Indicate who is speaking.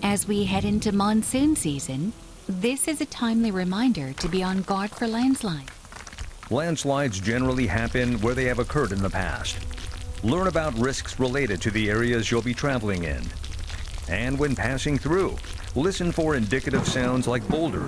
Speaker 1: As we head into monsoon season, this is a timely reminder to be on guard for landslides.
Speaker 2: Landslides generally happen where they have occurred in the past. Learn about risks related to the areas you'll be traveling in. And when passing through, listen for indicative sounds like boulders